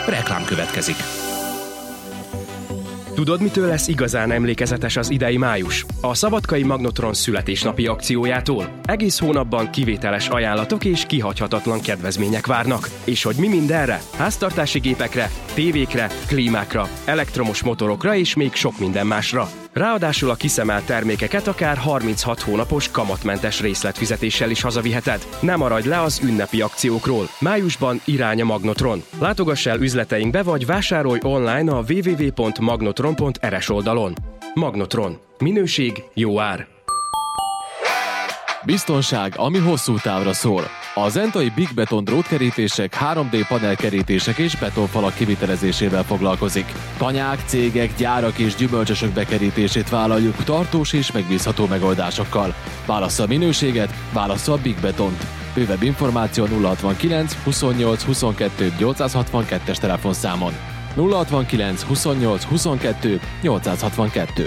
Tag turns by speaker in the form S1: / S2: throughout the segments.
S1: Reklám következik.
S2: Tudod, mitől lesz igazán emlékezetes az idei május? A Szabadkai Magnotron születésnapi akciójától. Egész hónapban kivételes ajánlatok és kihagyhatatlan kedvezmények várnak. És hogy mi mindenre? Háztartási gépekre, tévékre, klímákra, elektromos motorokra és még sok minden másra. Ráadásul a kiszemelt termékeket akár 36 hónapos kamatmentes részletfizetéssel is hazaviheted. Ne maradj le az ünnepi akciókról. Májusban irány a Magnotron. Látogass el üzleteinkbe vagy vásárolj online a www.magnotron.rs oldalon. Magnotron. Minőség, jó ár.
S3: Biztonság, ami hosszú távra szól. A Zentai Big Beton drótkerítések, 3D panelkerítések és betonfalak kivitelezésével foglalkozik. Tanyák, cégek, gyárak és gyümölcsösök bekerítését vállaljuk tartós és megbízható megoldásokkal. Válassza a minőséget, válassza a Big Betont. Bővebb információ 069 28 22 862-es telefonszámon. 069 28 22 862.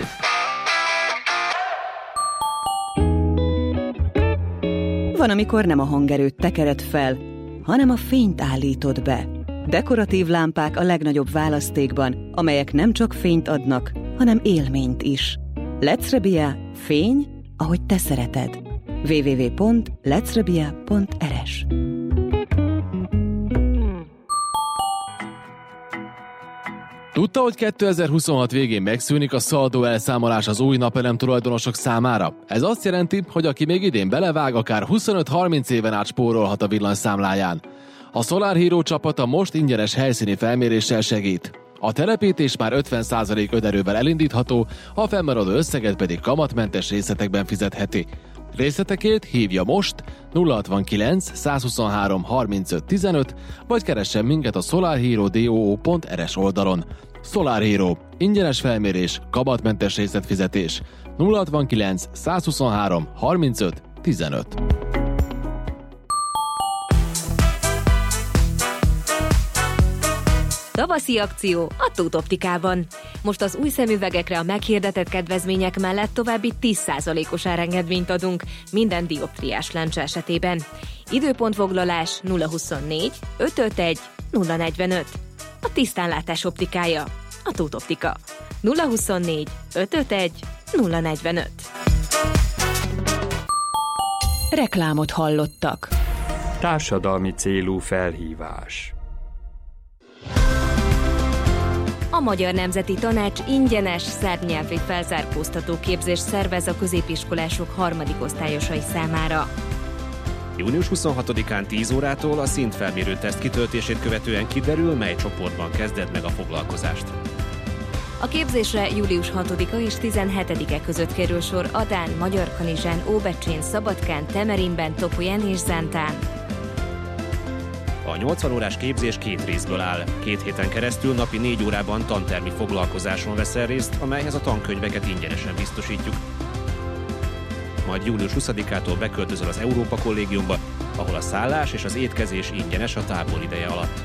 S4: Van, amikor nem a hangerőt tekered fel, hanem a fényt állítod be. Dekoratív lámpák a legnagyobb választékban, amelyek nem csak fényt adnak, hanem élményt is. Lecrebia, fény, ahogy te szereted. www.lecrebia.rs.
S3: Tudta, hogy 2026 végén megszűnik a szaldó elszámolás az új napelem tulajdonosok számára? Ez azt jelenti, hogy aki még idén belevág, akár 25-30 éven át spórolhat a villanyszámláján. A Solar Hero csapata most ingyenes helyszíni felméréssel segít. A telepítés már 50% önerővel elindítható, a fennmaradó összeget pedig kamatmentes részletekben fizetheti. Részletekért hívja most 069 123 35 15, vagy keressen minket a solarhero.do.rs oldalon. Solar Hero. Ingyenes felmérés, kamatmentes részletfizetés. 069 123 35 15.
S5: Tavaszi akció a Tóth Optikában. Most az új szemüvegekre a meghirdetett kedvezmények mellett további 10%-os árengedményt adunk minden dioptriás lencse esetében. Időpontfoglalás 024 551 045. A tisztánlátás optikája. A Tóth Optika. 024 551 045.
S4: Reklámot hallottak.
S6: Társadalmi célú felhívás.
S5: A Magyar Nemzeti Tanács ingyenes szerbnyelvi felzárkóztató képzést szervez a középiskolások harmadik osztályosai számára.
S1: Június 26-án 10 órától a szintfelmérő teszt kitöltését követően kiderül, mely csoportban kezded meg a foglalkozást.
S5: A képzésre július 6-a és 17-e között kerül sor Adán, Magyarkanizsán, Óbecsén, Szabadkán, Temerinben, Topolyán és Zántán.
S1: A 80 órás képzés 2 részből áll. 2 héten keresztül napi 4 órában tantermi foglalkozáson veszel részt, amelyhez a tankönyveket ingyenesen biztosítjuk. Majd július 20-ától beköltözöl az Európa Kollégiumba, ahol a szállás és az étkezés ingyenes a tábor ideje alatt.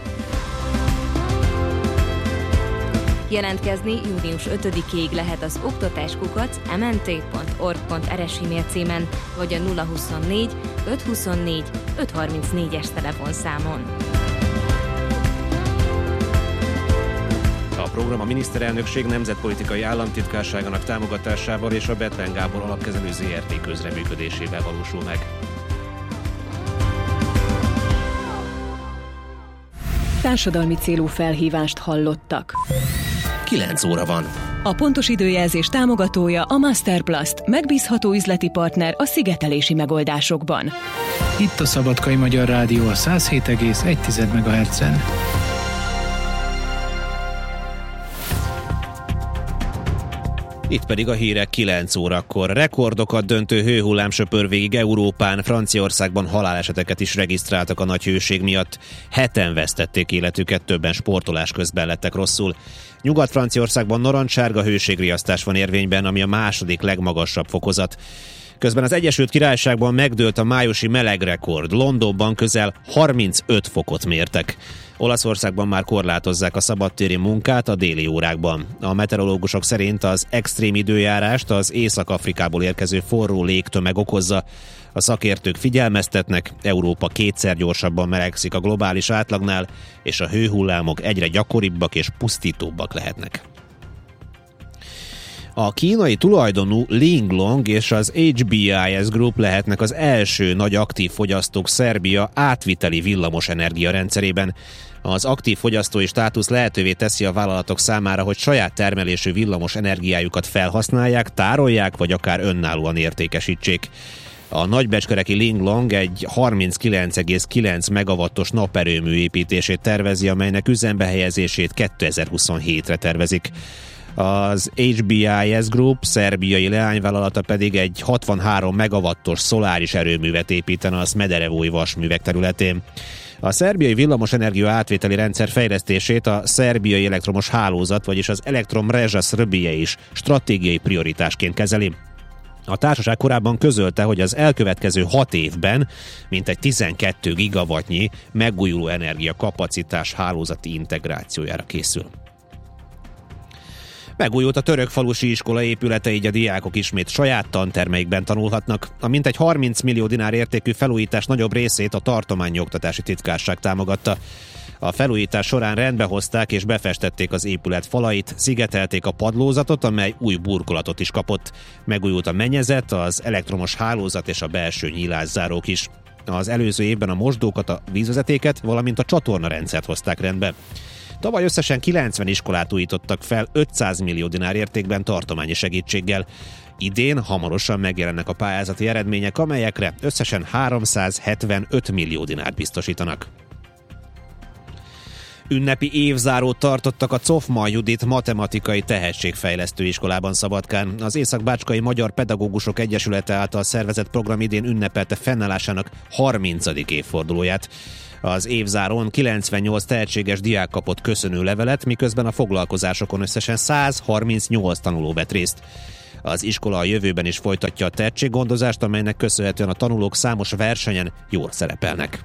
S5: Jelentkezni június 5-ig lehet az oktatáskukac.mnt.org.rs e-mail címen, vagy a 024 524 534-es telefonszámon.
S1: A program a miniszterelnökség nemzetpolitikai államtitkárságának támogatásával és a Bethlen Gábor alapkezelő ZRT közreműködésével valósul meg.
S4: Társadalmi célú felhívást hallottak.
S1: 9 óra van.
S4: A pontos időjelzés támogatója a Masterplast, megbízható üzleti partner a szigetelési megoldásokban.
S7: Itt a Szabadkai Magyar Rádió a 107,1 MHz-en.
S1: Itt pedig a hírek 9 órakor. Rekordokat döntő hőhullám söpör végig Európán, Franciaországban haláleseteket is regisztráltak a nagy hőség miatt. 7-en vesztették életüket, többen sportolás közben lettek rosszul. Nyugat-Franciaországban narancssárga hőségriasztás van érvényben, ami a második legmagasabb fokozat. Közben az Egyesült Királyságban megdőlt a májusi melegrekord. Londonban közel 35 fokot mértek. Olaszországban már korlátozzák a szabadtéri munkát a déli órákban. A meteorológusok szerint az extrém időjárást az Észak-Afrikából érkező forró légtömeg okozza. A szakértők figyelmeztetnek, Európa kétszer gyorsabban melegszik a globális átlagnál, és a hőhullámok egyre gyakoribbak és pusztítóbbak lehetnek. A kínai tulajdonú Linglong és az HBIS Group lehetnek az első nagy aktív fogyasztók Szerbia átviteli villamosenergia rendszerében. Az aktív fogyasztói státusz lehetővé teszi a vállalatok számára, hogy saját termelésű villamos energiájukat felhasználják, tárolják vagy akár önállóan értékesítsék. A nagybecskereki Linglong egy 39,9 megawattos naperőmű építését tervezi, amelynek üzembe helyezését 2027-re tervezik. Az HBIS Group szerbiai leányvállalata pedig egy 63 megawattos szoláris erőművet építene a Smederevói vasművek területén. A szerbiai villamosenergia átvételi rendszer fejlesztését a szerbiai elektromos hálózat, vagyis az Elektromreža Srbije is stratégiai prioritásként kezeli. A társaság korábban közölte, hogy az elkövetkező 6 évben mintegy 12 gigawattnyi megújuló energiakapacitás hálózati integrációjára készül. Megújult a Törökfalusi iskola épülete, így a diákok ismét saját tantermeikben tanulhatnak. A mintegy 30 millió dinár értékű felújítás nagyobb részét a tartományi oktatási titkárság támogatta. A felújítás során rendbehozták és befestették az épület falait, szigetelték a padlózatot, amely új burkolatot is kapott. Megújult a mennyezet, az elektromos hálózat és a belső nyílászárók is. Az előző évben a mosdókat, a vízvezetéket, valamint a csatornarendszert hozták rendbe. Tavaly összesen 90 iskolát újítottak fel 500 millió dinár értékben tartományi segítséggel. Idén hamarosan megjelennek a pályázati eredmények, amelyekre összesen 375 millió dinárt biztosítanak. Ünnepi évzárót tartottak a Czofma Judit matematikai tehetségfejlesztő iskolában Szabadkán. Az Észak-Bácskai Magyar Pedagógusok Egyesülete által szervezett program idén ünnepelte fennállásának 30. évfordulóját. Az évzárón 98 tehetséges diák kapott köszönő levelet, miközben a foglalkozásokon összesen 138 tanuló vett részt. Az iskola a jövőben is folytatja a tehetséggondozást, amelynek köszönhetően a tanulók számos versenyen jól szerepelnek.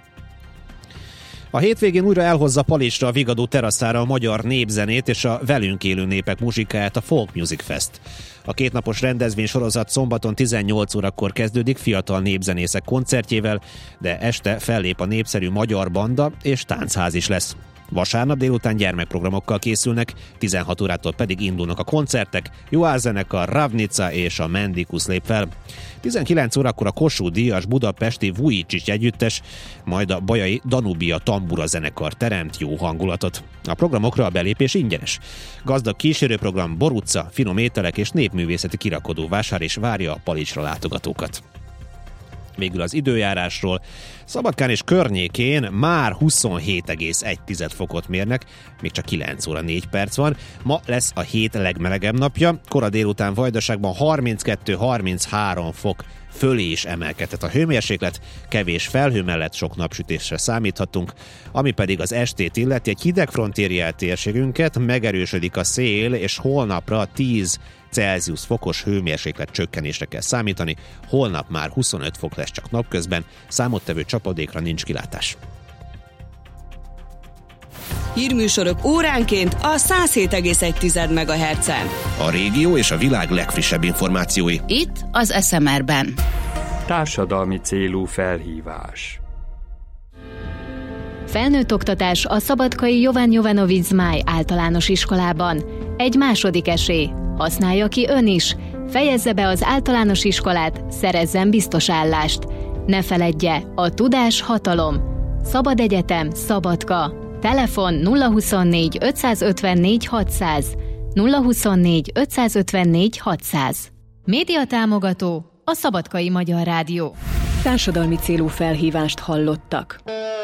S1: A hétvégén újra elhozza Palicsra a Vigadó teraszára a magyar népzenét és a velünk élő népek muzsikáját a Folk Music Fest. A kétnapos rendezvény sorozat szombaton 18 órakor kezdődik fiatal népzenészek koncertjével, de este fellép a népszerű magyar banda és táncház is lesz. Vasárnap délután gyermekprogramokkal készülnek, 16 órától pedig indulnak a koncertek, Joál zenekar, Ravnica és a Mendikus lép fel. 19 órakor a Kossuth Díjas budapesti Vujicic együttes, majd a bajai Danubia tambura zenekar teremt jó hangulatot. A programokra a belépés ingyenes. Gazdag kísérőprogram, boruca, finom ételek és népművészeti kirakodóvásár is várja a Palicsra látogatókat. Végül az időjárásról. Szabadkán és környékén már 27,1 fokot mérnek, még csak 9 óra 4 perc van. Ma lesz a hét legmelegebb napja, kora délután Vajdaságban 32-33 fok fölé is emelkedhet a hőmérséklet, kevés felhő mellett sok napsütésre számíthatunk, ami pedig az estét illeti, egy hidegfront éri el térségünket, megerősödik a szél, és holnapra 10 Celsius fokos hőmérséklet csökkenésre kell számítani, holnap már 25 fok lesz csak napközben, számottevő csapadékra nincs kilátás.
S8: Hírműsorok óránként a 107,1 MHz-en.
S1: A régió és a világ legfrissebb információi.
S9: Itt az SMR-ben.
S6: Társadalmi célú felhívás.
S5: Felnőtt oktatás a szabadkai Jovan Jovanovic Zmáj általános iskolában. Egy második esély. Használja ki ön is. Fejezze be az általános iskolát, szerezzen biztos állást. Ne feledje, a tudás hatalom. Szabad Egyetem, Szabadka. Telefon 024 554 600. 024 554 600. Média támogató a Szabadkai Magyar Rádió.
S4: Társadalmi célú felhívást hallottak.